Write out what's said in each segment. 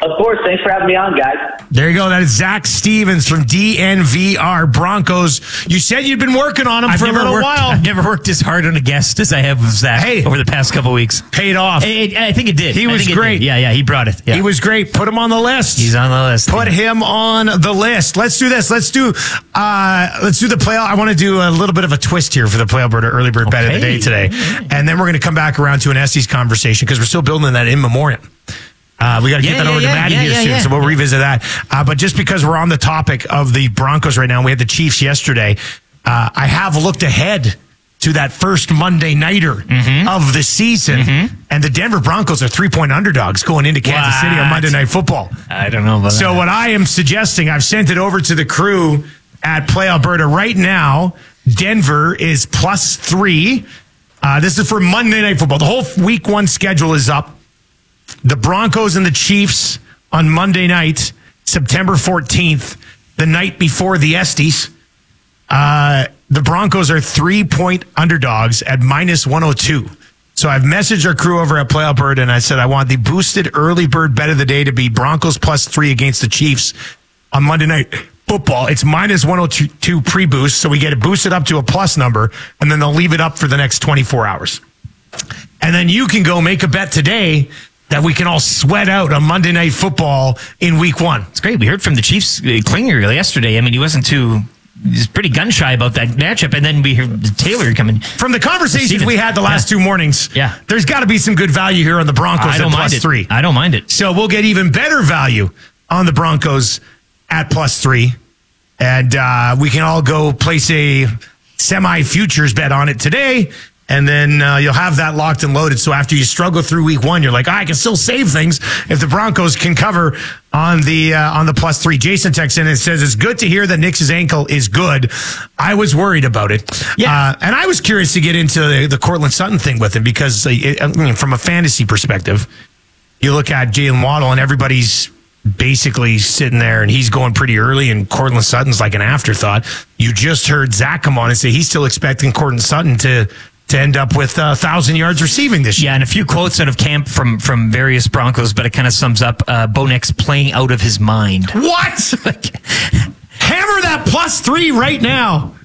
Of course. Thanks for having me on, guys. There you go. That is Zach Stevens from DNVR Broncos. You said you'd been working on him for a little while. I've never worked as hard on a guest as I have with Zach over the past couple weeks. Paid off. I think it did. He was great. Yeah, he brought it. Yeah. He was great. Put him on the list. He's on the list. Put him on the list. Let's do this. Let's do the play. I want to do a little bit of a twist here for the Play Alberta Early Bird Bet of the Day today. And then we're going to come back around to an Estes conversation because we're still building that in memoriam. We got to get that over to Maddie here soon, so we'll revisit that. But just because we're on the topic of the Broncos right now, we had the Chiefs yesterday. I have looked ahead to that first Monday nighter of the season, and the Denver Broncos are 3-point underdogs going into Kansas City on Monday Night Football. I don't know about that. So what I am suggesting, I've sent it over to the crew at Play Alberta right now. Denver is +3. This is for Monday Night Football. The whole week one schedule is up. The Broncos and the Chiefs on Monday night, September 14th, the night before the Estes. The Broncos are 3-point underdogs at -102. So I've messaged our crew over at Play Alberta, and I said I want the boosted early bird bet of the day to be Broncos +3 against the Chiefs on Monday Night Football. It's -102 pre-boost, so we get it boosted up to a plus number, and then they'll leave it up for the next 24 hours. And then you can go make a bet today that we can all sweat out on Monday Night Football in week one. It's great. We heard from the Chiefs Klinger yesterday. I mean, he's pretty gun-shy about that matchup. And then we heard Taylor coming. From the conversations we had the last 2 mornings, there's got to be some good value here on the Broncos at +3. I don't mind it. So we'll get even better value on the Broncos at +3. And we can all go place a semi-futures bet on it today. And then you'll have that locked and loaded. So after you struggle through week one, you're like, I can still save things if the Broncos can cover on the +3. Jason texts in and says, it's good to hear that Nick's ankle is good. I was worried about it. Yeah. And I was curious to get into the Courtland Sutton thing with him because from a fantasy perspective, you look at Jalen Waddle and everybody's basically sitting there and he's going pretty early and Courtland Sutton's like an afterthought. You just heard Zach come on and say he's still expecting Courtland Sutton to end up with 1,000 yards receiving this year. Yeah, and a few quotes out of camp from various Broncos, but it kind of sums up Bo Nix playing out of his mind. What? Hammer that +3 right now.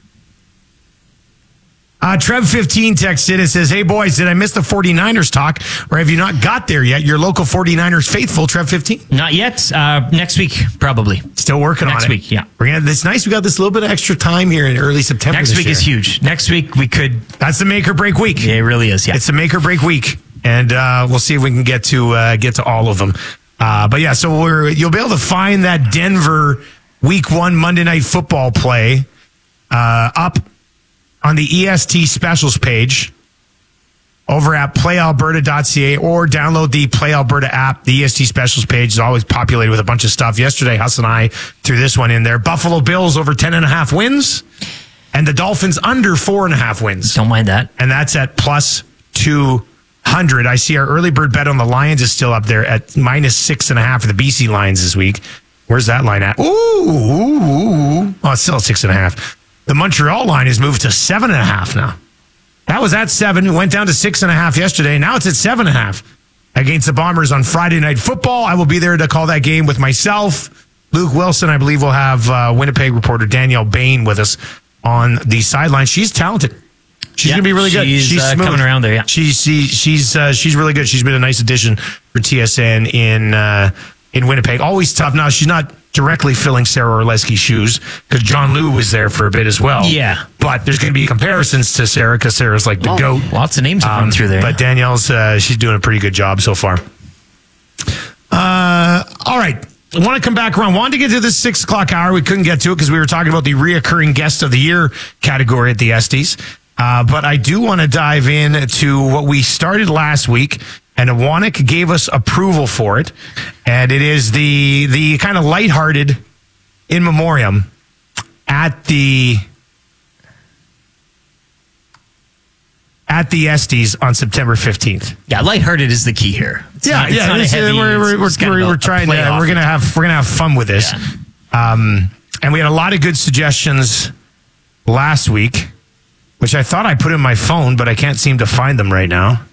Trev15 texted in and says, hey, boys, did I miss the 49ers talk, or have you not got there yet? Your local 49ers faithful, Trev15? Not yet. Next week, probably. Still working on it. Next week, yeah. It's nice we got this little bit of extra time here in early September. Next week is huge. Next week, we could... That's the make or break week. Yeah, it really is, yeah. It's the make or break week, and we'll see if we can get to all of them. But yeah, so you'll be able to find that Denver week one Monday Night Football play up on the EST specials page over at playalberta.ca or download the Play Alberta app. The EST specials page is always populated with a bunch of stuff. Yesterday, Huss and I threw this one in there. Buffalo Bills over 10.5 wins and the Dolphins under 4.5 wins. Don't mind that. And that's at +200. I see our early bird bet on the Lions is still up there at -6.5 for the BC Lions this week. Where's that line at? Ooh. Oh, it's still at 6.5. The Montreal line has moved to 7.5 now. That was at 7. It went down to 6.5 yesterday. Now it's at 7.5 against the Bombers on Friday Night Football. I will be there to call that game with myself. Luke Wilson, I believe we'll have Winnipeg reporter Danielle Bain with us on the sideline. She's talented. She's going to be really good. She's coming around there, yeah. She's really good. She's been a nice addition for TSN in Winnipeg. Always tough. Now, she's not directly filling Sarah Orlesky's shoes because John Liu was there for a bit as well. Yeah. But there's going to be comparisons to Sarah because Sarah's like the GOAT. Lots of names have come through there. But Danielle's, she's doing a pretty good job so far. All right. I want to come back around. Wanted to get to this 6 o'clock hour. We couldn't get to it because we were talking about the reoccurring guest of the year category at the Estes. But I do want to dive into what we started last week. And Awanik gave us approval for it. And it is the kind of lighthearted in memoriam at the Estes on September 15th. Yeah, lighthearted is the key here. We're gonna have fun with this. Yeah. And we had a lot of good suggestions last week, which I thought I put in my phone, but I can't seem to find them right now.